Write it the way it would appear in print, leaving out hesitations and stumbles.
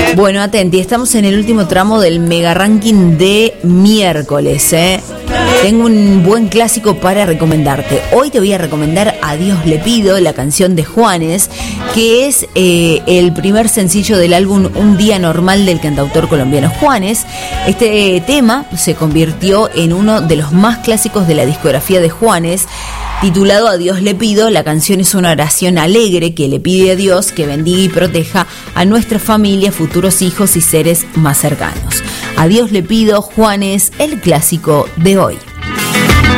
Bueno, atenti, estamos en el último tramo del mega ranking de miércoles, Tengo un buen clásico para recomendarte. Hoy te voy a recomendar A Dios le pido, la canción de Juanes, que es el primer sencillo del álbum Un día normal del cantautor colombiano Juanes. Este tema se convirtió en uno de los más clásicos de la discografía de Juanes. Titulado A Dios le pido, la canción es una oración alegre que le pide a Dios que bendiga y proteja a nuestra familia, futuros hijos y seres más cercanos. A Dios le pido, Juanes, el clásico de hoy.